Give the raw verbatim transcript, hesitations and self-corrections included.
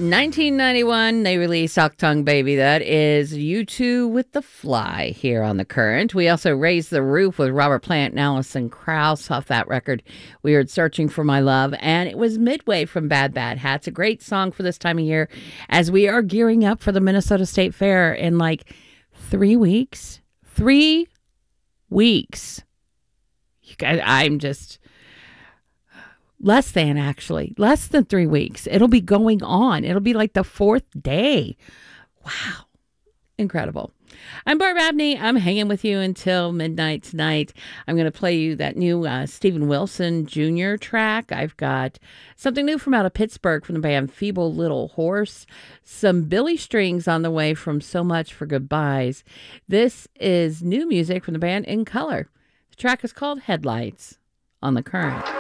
nineteen ninety-one, they released Achtung Baby. That is U two with The Fly here on The Current. We also Raised the Roof with Robert Plant and Alison Krauss off that record. We heard Searching for My Love, and it was Midway from Bad Bad Hats. A great song for this time of year as we are gearing up for the Minnesota State Fair in like three weeks. Three weeks. You guys, I'm just... Less than, actually. Less than three weeks. It'll be going on. It'll be like the fourth day. Wow. Incredible. I'm Barb Abney. I'm hanging with you until midnight tonight. I'm going to play you that new uh, Steven Wilson Junior track. I've got something new from out of Pittsburgh from the band Feeble Little Horse. Some Billy Strings on the way from So Much for Goodbyes. This is new music from the band In Color. The track is called Headlights on The Current.